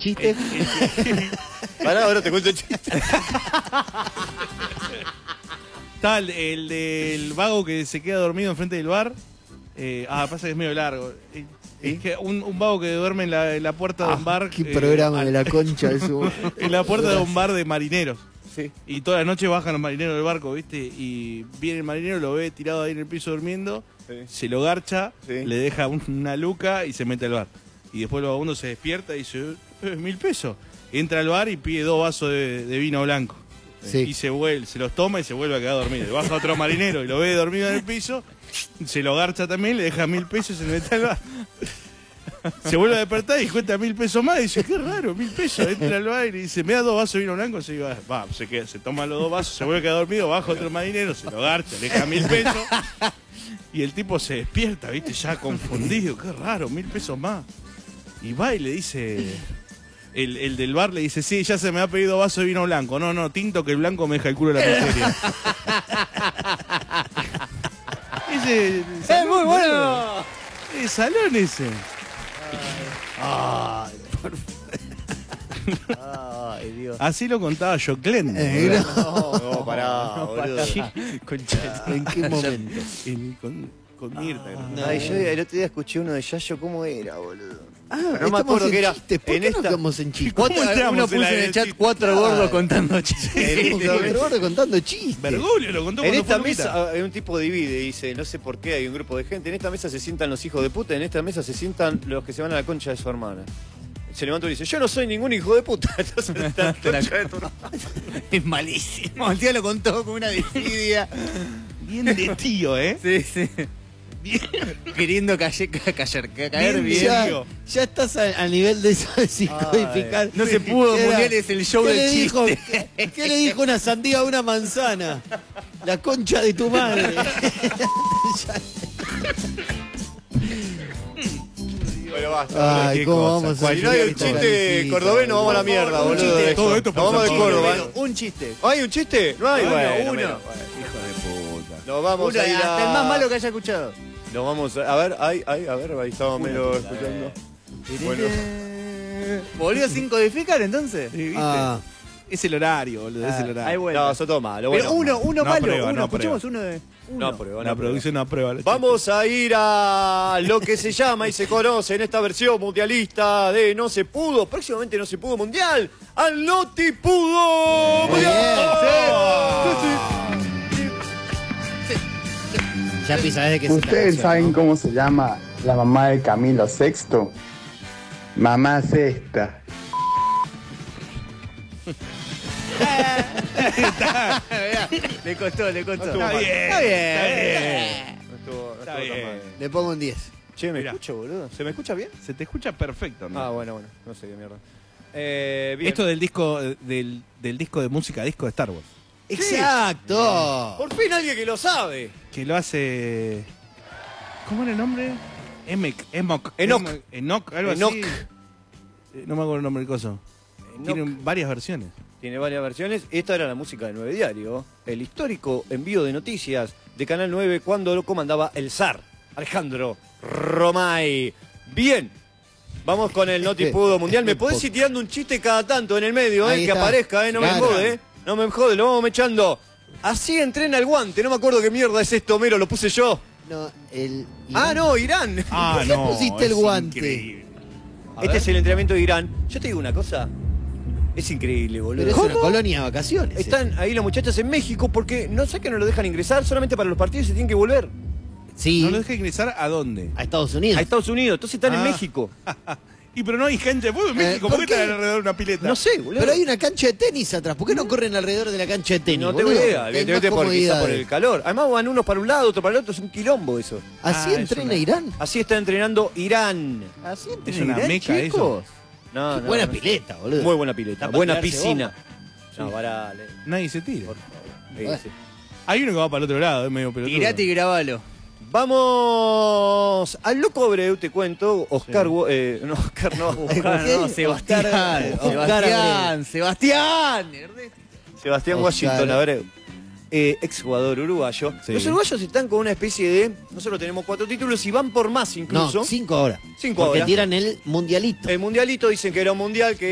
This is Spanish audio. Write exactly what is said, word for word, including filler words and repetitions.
chiste? Pará, ahora te cuento el chiste. Está el, el del vago que se queda dormido enfrente del bar. Eh, ah, pasa que es medio largo. Eh, Es que un, un vago que duerme en la, en la puerta de un bar. Qué eh, programa al- de la concha de su... En la puerta de un bar de marineros. Sí. Y toda la noche bajan los marineros del barco, ¿viste? Y viene el marinero, lo ve tirado ahí en el piso durmiendo, Sí. se lo garcha, Sí. le deja un- una luca y se mete al bar. Y después el vagabundo se despierta y dice, eh, mil pesos. Entra al bar y pide dos vasos de, de vino blanco. Sí. Y se vuelve, se los toma y se vuelve a quedar dormido. Y baja otro marinero y lo ve dormido en el piso, se lo garcha también, le deja mil pesos y se mete al bar. Se vuelve a despertar y cuenta mil pesos más y dice, qué raro, mil pesos. Entra al bar y dice, me da dos vasos de vino blanco. Se, va, va, se, queda, se toma los dos vasos, se vuelve a quedar dormido, baja otro marinero, se lo garcha, le deja mil pesos. Y el tipo se despierta, viste, ya confundido, qué raro, mil pesos más. Y va y le dice, el, el del bar le dice, sí, ya se me ha pedido vaso de vino blanco. No, no, tinto que el blanco me deja el culo de la miseria. Ese, ¡Es muy bueno! el salón ese. Ay, por... Ay, Dios. Así lo contaba Joclen. Eh, No, no, pará, boludo. ¿En qué momento? En- con, con Mirta. no. Ay, yo el otro día escuché uno de Yayo, ¿cómo era, boludo? Ah, no me estamos acuerdo en que era. chistes. ¿Por en qué esta... no estamos en chistes? ¿Cómo Cuatro, entramos uno en puso la en del el chat chiste? cuatro Claro. gordos contando chistes. El gordo contando chistes. Bergoglio lo contó En cuando esta fue Luquita. mesa hay un tipo divide, dice, no sé por qué hay un grupo de gente, en esta mesa se sientan los hijos de puta, en esta mesa se sientan los que se van a la concha de su hermana. Se levantó y dice, yo no soy ningún hijo de puta. Entonces, la concha de tu hermana. Es malísimo. El tío lo contó con una desidia. Bien de tío, ¿eh? Sí, sí. Queriendo caer, caer, caer Bien, bien. Ya, digo. ya estás a- al nivel de eso de psicodificar. No se pudo, Era- Mundial es el show ¿qué del le dijo, chiste. ¿qué, qué le dijo una sandía a una manzana? La concha de tu madre. Pero basta. Ay, qué ¿cómo cosa. vamos a Si no hay un chiste cordobés, nos vamos a la mierda, Un boludo. chiste, de todo esto. esto Nos vamos de por Córdoba. favor. Un chiste. ¿Hay un chiste? No hay, Bueno, bueno. uno. menos. Hijo de puta. Nos vamos Uno, a ir hasta a... el más malo que haya escuchado. Nos vamos a... A ver, ay, ay, a ver, ahí estaba Melo escuchando. Bueno. ¿Volvió sin codificar entonces? Sí, ¿viste? Ah, Es el horario, boludo, es el Ahí horario. vuelve. No, eso todo malo. Pero bueno. uno, uno No malo, aprueba, uno, no escuchemos uno de. Uno. No aprueba, no La aprueba. producción no aprueba. los Vamos a ir a lo que se llama y se conoce en esta versión mundialista de No se pudo, próximamente No se pudo mundial, al Noti pudo mundial. ya sabes de qué se ¿Ustedes trata, saben ¿no? cómo se llama la mamá de Camilo sexto? Mamá Cesta. Le costó, le costó. estuvo mal. Está bien. No estuvo- no Está estuvo tan bien. mal. Le pongo un diez. Che, ¿me Mirá. escucho, boludo? ¿Se me escucha bien? Se te escucha perfecto, ¿no? Ah, bueno, bueno, no sé qué mierda. Eh, bien. Esto del disco del, del disco de música disco de Star Wars. ¡Exacto! Por fin alguien que lo sabe. Que lo hace. ¿Cómo era el nombre? Emek, Emok. Enoch. Em- Enoch, algo Enoch. así. Eh, No me acuerdo el nombre del coso. Tienen varias versiones. Tiene varias versiones. Esta era la música del nueve Diario, el histórico envío de noticias de Canal nueve cuando lo comandaba el zar, Alejandro Romay. Bien, vamos con el Noti Pudo Mundial. ¿Me podés ir tirando un chiste cada tanto en el medio, eh? Ahí Que está. aparezca, eh? No me Claro. jode, eh. No me jode, lo vamos echando. Así entrena el guante. No me acuerdo qué mierda es esto, Mero, lo puse yo. No, el... Ah, no, Irán. Ah, ¿Por qué pusiste el es guante? increíble. Este es el entrenamiento de Irán. Yo te digo una cosa. Es increíble, boludo. Pero es una colonia de vacaciones. Están ahí los muchachos en México porque no sé que no lo dejan ingresar, solamente para los partidos se tienen que volver Sí, ¿No lo deja ingresar a dónde? a Estados Unidos. a Estados Unidos. Entonces están en Ah. México. Y pero no hay gente de fútbol en Eh, México. ¿por ¿Por qué qué? están alrededor de una pileta? No sé, boludo. Pero hay una cancha de tenis atrás. ¿Por qué no corren alrededor de la cancha de tenis? no tengo boludo? idea, Hay evidentemente más por, quizá por comodidades. el calor. Además van unos para un lado, otro para el otro, es un quilombo eso. ¿Así Ah, es entrena una- Irán? Así está entrenando Irán. ¿Así Es entrena una Irán, meca eso. chicos? No, Qué no, buena no. pileta, boludo. Muy buena pileta, Está para buena tirarse piscina. bomba. No, pará, le- Nadie se tira. por favor. Sí, Bueno. sí. Hay uno que va para el otro lado, es medio pelotudo. Tirate y grabalo. Vamos al loco Abreu, te cuento. Oscar, Wo- eh, no, Oscar no. Oscar, no, Sebastián. Oscar- Oscar Sebastián, Abreu. Sebastián. Ernesto. Sebastián Oscar. Washington Abreu, eh, ex jugador uruguayo. Sí. Los uruguayos están con una especie de. Nosotros tenemos cuatro títulos y van por más incluso. No, cinco ahora. Cinco Porque ahora. tiran el mundialito. El mundialito dicen que era un mundial que